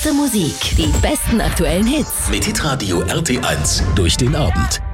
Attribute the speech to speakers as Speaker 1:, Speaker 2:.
Speaker 1: beste Musik, die besten aktuellen Hits.
Speaker 2: Mit Hitradio RT1 durch den Abend.